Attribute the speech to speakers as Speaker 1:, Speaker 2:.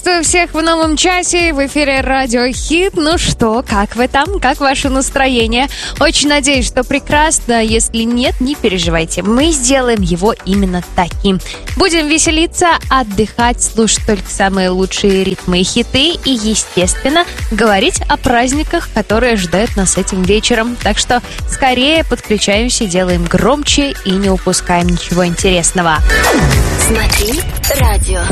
Speaker 1: Приветствую всех в новом часе. В эфире Радио Хит. Ну что, как вы там? Как ваше настроение? Очень надеюсь, что прекрасно. Если нет, не переживайте. Мы сделаем его именно таким. Будем веселиться, отдыхать, слушать только самые лучшие ритмы и хиты. И, естественно, говорить о праздниках, которые ждают нас этим вечером. Так что скорее подключаемся, делаем громче и не упускаем ничего интересного.
Speaker 2: Смотри радио.